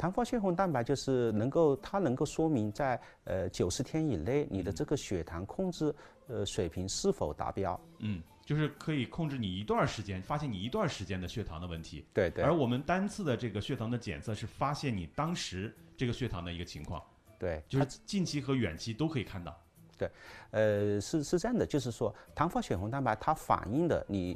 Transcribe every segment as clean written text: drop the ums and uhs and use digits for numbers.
糖化血红蛋白就是它能够说明在90天以内你的这个血糖控制水平是否达标。 就是可以控制你一段时间，发现你一段时间的血糖的问题。 对。 而我们单次的这个血糖的检测是发现你当时这个血糖的一个情况。 对， 就是近期和远期都可以看到。 对，是这样的，就是说糖化血红蛋白它反映的你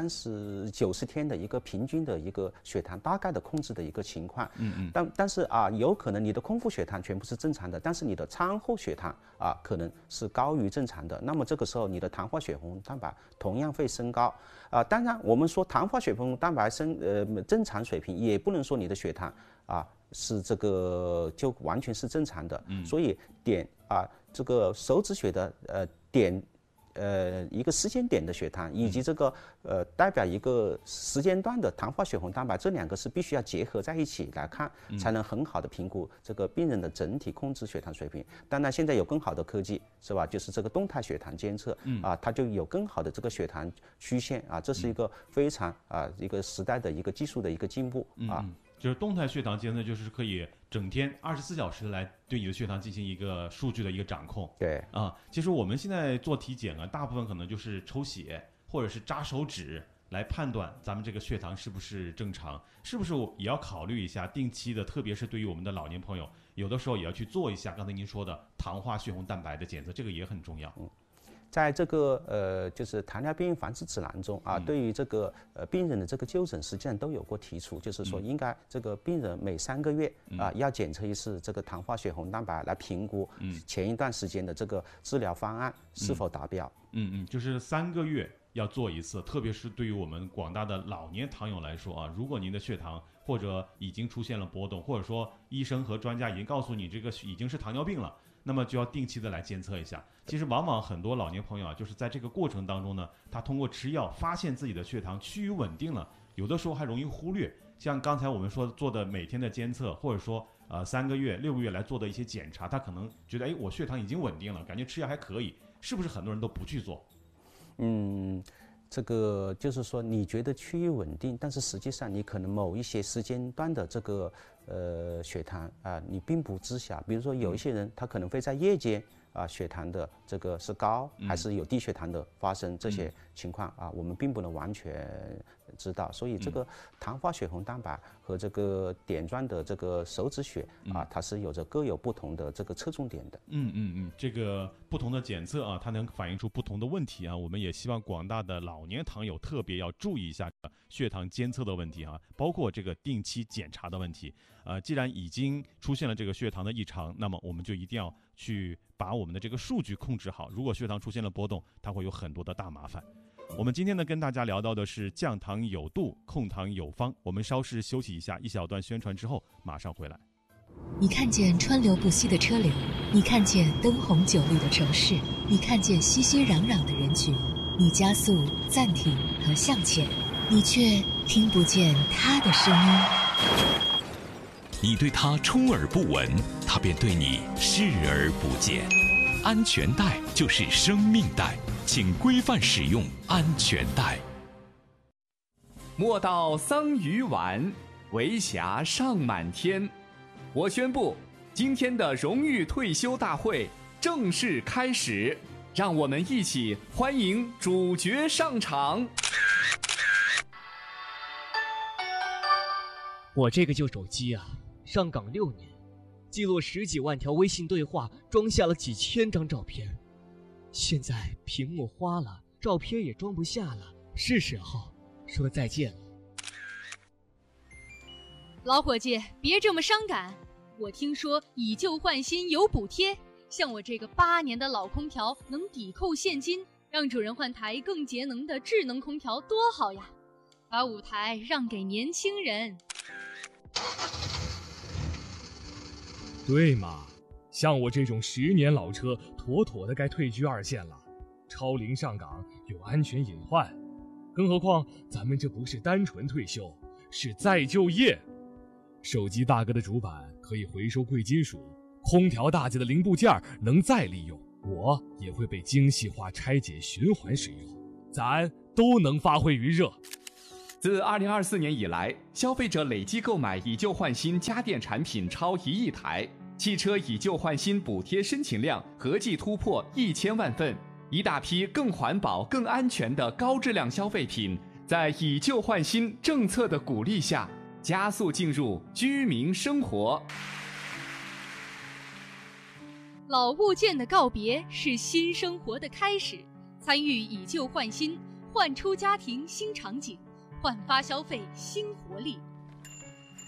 90天的一个平均的一个血糖大概的控制的一个情况。但是有可能你的空腹血糖全部是正常的，但是你的餐后血糖可能是高于正常的，那么这个时候你的糖化血红蛋白同样会升高。当然我们说糖化血红蛋白正常水平，也不能说你的血糖是这个就完全是正常的。所以这个手指血的一个时间点的血糖，以及这个代表一个时间段的糖化血红蛋白，这两个是必须要结合在一起来看，才能很好的评估这个病人的整体控制血糖水平。当然现在有更好的科技，是吧？就是这个动态血糖监测，它就有更好的这个血糖曲线这是一个非常一个时代的一个技术的一个进步。 就是动态血糖监测，就是可以整天24小时来对你的血糖进行一个数据的一个掌控。 对其实我们现在做体检大部分可能就是抽血或者是扎手指来判断咱们这个血糖是不是正常，是不是也要考虑一下定期的，特别是对于我们的老年朋友，有的时候也要去做一下刚才您说的糖化血红蛋白的检测，这个也很重要。 在这个就是糖尿病防治指南中对于这个病人的这个就诊实际上都有过提出，就是说应该这个病人每3个月要检测一次这个糖化血红蛋白，来评估前一段时间的这个治疗方案是否达标。 就是3个月要做一次，特别是对于我们广大的老年糖友来说如果您的血糖或者已经出现了波动，或者说医生和专家已经告诉你这个已经是糖尿病了，那么就要定期的来监测一下。其实往往很多老年朋友就是在这个过程当中呢，他通过吃药发现自己的血糖趋于稳定了，有的时候还容易忽略，像刚才我们说做的每天的监测，或者说3个月、6个月来做的一些检查，他可能觉得我血糖已经稳定了，感觉吃药还可以，是不是很多人都不去做？ 这个就是说你觉得趋于稳定，但是实际上你可能某一些时间段的这个血糖你并不知晓。比如说有一些人他可能会在夜间血糖的这个是高还是有低血糖的发生，这些情况我们并不能完全知道。所以这个糖化血红蛋白和这个点状的这个手指血它是各有不同的这个侧重点的。 这个不同的检测它能反映出不同的问题我们也希望广大的老年糖友特别要注意一下血糖监测的问题包括这个定期检查的问题。既然已经出现了这个血糖的异常，那么我们就一定要去把我们的这个数据控制好。如果血糖出现了波动，它会有很多的大麻烦。我们今天呢跟大家聊到的是降糖有度，控糖有方。我们稍事休息一下，一小段宣传之后马上回来。 你看见川流不息的车流，你看见灯红酒绿的城市，你看见熙熙攘攘的人群，你加速、暂停和向前，你却听不见他的声音。 你对他充耳不闻，他便对你视而不见。安全带就是生命带，请规范使用安全带。 莫道桑榆晚，为霞尚满天。我宣布，今天的荣誉退休大会正式开始，让我们一起欢迎主角上场。 我这个旧手机上岗6年，记录10几万条微信对话，装下了几千张照片。现在屏幕花了，照片也装不下了，是时候说再见了。 老伙计，别这么伤感。我听说以旧换新有补贴，像我这个8年的老空调能抵扣现金，让主人换台更节能的智能空调多好呀！把舞台让给年轻人。 对嘛，像我这种10年老车，妥妥的该退居2线了。超龄上岗有安全隐患，更何况咱们这不是单纯退休，是再就业。手机大哥的主板可以回收贵金属，空调大姐的零部件能再利用，我也会被精细化拆解循环使用，咱都能发挥余热。 自2024年以来，消费者累计购买以旧换新家电产品超1亿台，汽车以旧换新补贴申请量合计突破1000万份，一大批更环保、更安全的高质量消费品，在以旧换新政策的鼓励下，加速进入居民生活。 老物件的告别是新生活的开始，参与以旧换新，焕出家庭新场景，焕发消费新活力，